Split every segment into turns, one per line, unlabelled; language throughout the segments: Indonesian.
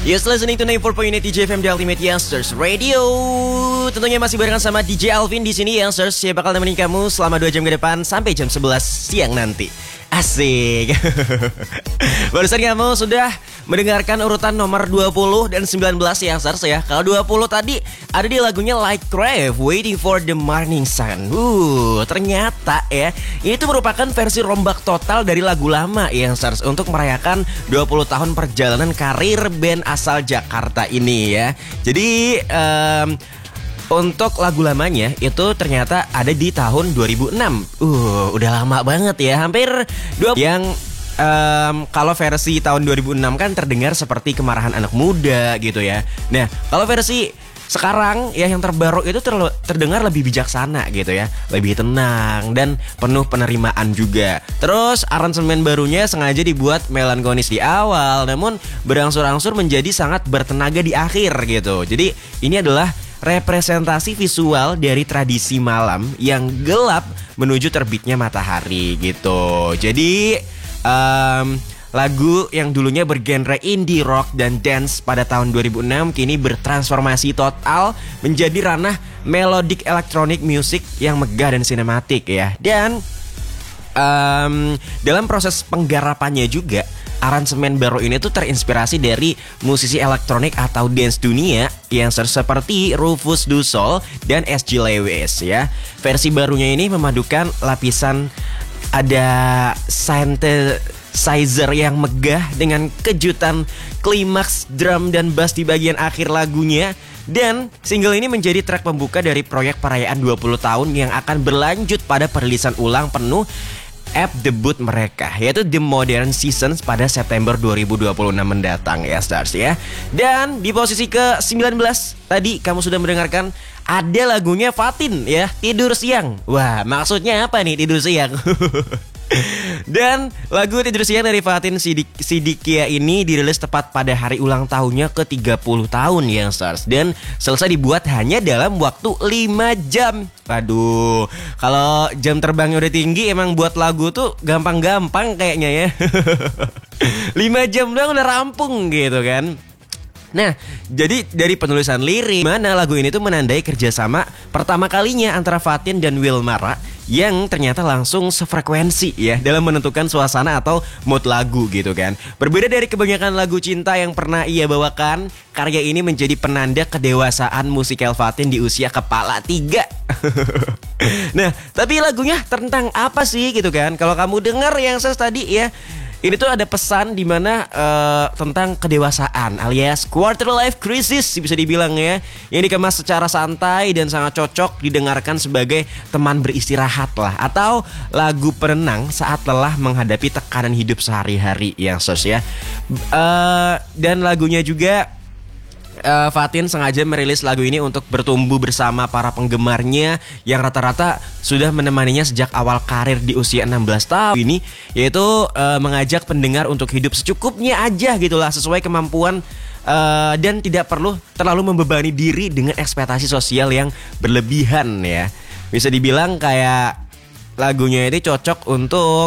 Yes, listening to 94.8 DJ FM The Ultimate Youngsters Radio. Tentunya masih barengan sama DJ Alvin di sini Youngsters. Saya bakal nemenin kamu selama 2 jam ke depan sampai jam 11 siang nanti. Asik. Barusan kamu sudah mendengarkan urutan nomor 20 dan 19 Youngsters ya. Kalau 20 tadi ada di lagunya Like Crave, Waiting for the Morning Sun. Ternyata ya, ini tuh merupakan versi rombak total dari lagu lama Youngsters untuk merayakan 20 tahun perjalanan karir band asal Jakarta ini ya. Jadi untuk lagu lamanya itu ternyata ada di tahun 2006. Udah lama banget ya, hampir 20 yang kalau versi tahun 2006 kan terdengar seperti kemarahan anak muda gitu ya. Nah, kalau versi sekarang ya yang terbaru itu terdengar lebih bijaksana gitu ya, lebih tenang dan penuh penerimaan juga. Terus aransemen barunya sengaja dibuat melankolis di awal, namun berangsur-angsur menjadi sangat bertenaga di akhir gitu. Jadi ini adalah representasi visual dari tradisi malam yang gelap menuju terbitnya matahari gitu. Jadi lagu yang dulunya bergenre indie rock dan dance pada tahun 2006 kini bertransformasi total menjadi ranah melodic electronic music yang megah dan sinematik ya. Dan dalam proses penggarapannya juga aransemen baru ini tuh terinspirasi dari musisi elektronik atau dance dunia yang seperti Rufus Du Sol dan SG Lewis ya. Versi barunya ini memadukan lapisan ada synthesizer yang megah dengan kejutan klimaks drum dan bass di bagian akhir lagunya. Dan single ini menjadi track pembuka dari proyek perayaan 20 tahun yang akan berlanjut pada perilisan ulang penuh app debut mereka, yaitu The Modern Seasons pada September 2026 mendatang ya Stars ya. Dan di posisi ke-19 tadi kamu sudah mendengarkan ada lagunya Fatin ya, Tidur Siang. Wah, maksudnya apa nih tidur siang? Dan lagu Tidur Siang dari Fatin Siddiqia ini dirilis tepat pada hari ulang tahunnya ke-30 tahun ya Stars. Dan selesai dibuat hanya dalam waktu 5 jam. Waduh, kalau jam terbangnya udah tinggi emang buat lagu tuh gampang-gampang kayaknya ya. 5 jam doang udah rampung gitu kan. Nah, jadi dari penulisan lirik, mana lagu ini tuh menandai kerjasama pertama kalinya antara Fatin dan Wilmara yang ternyata langsung sefrekuensi ya dalam menentukan suasana atau mood lagu gitu kan. Berbeda dari kebanyakan lagu cinta yang pernah ia bawakan, karya ini menjadi penanda kedewasaan musikal Fatin di usia kepala 3. Nah, tapi lagunya tentang apa sih gitu kan? Kalau kamu dengar yang tadi ya, ini tuh ada pesan di mana tentang kedewasaan alias quarter life crisis bisa dibilang ya, yang dikemas secara santai dan sangat cocok didengarkan sebagai teman beristirahat lah, atau lagu penenang saat lelah menghadapi tekanan hidup sehari-hari yang ya. Dan lagunya juga Fatin sengaja merilis lagu ini untuk bertumbuh bersama para penggemarnya yang rata-rata sudah menemaninya sejak awal karir di usia 16 tahun ini, yaitu mengajak pendengar untuk hidup secukupnya aja gitulah, sesuai kemampuan dan tidak perlu terlalu membebani diri dengan ekspektasi sosial yang berlebihan ya. Bisa dibilang kayak lagunya ini cocok untuk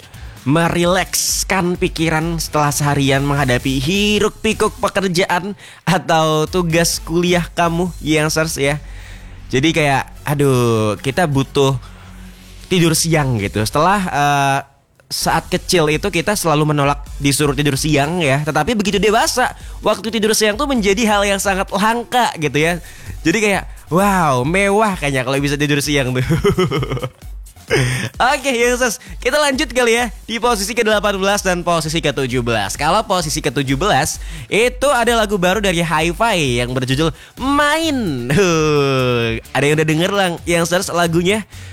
merilekskan pikiran setelah seharian menghadapi hiruk pikuk pekerjaan atau tugas kuliah kamu yang ya. Jadi kayak aduh, kita butuh tidur siang gitu. Setelah saat kecil itu kita selalu menolak disuruh tidur siang ya, tetapi begitu dewasa waktu tidur siang tuh menjadi hal yang sangat langka gitu ya. Jadi kayak wow, mewah kayaknya kalau bisa tidur siang tuh. Oke, Youngsters, kita lanjut kali ya di posisi ke-18 dan posisi ke-17. Kalau posisi ke-17 itu ada lagu baru dari Hi-Fi yang berjudul Main. Ada yang udah denger lang Youngsters lagunya?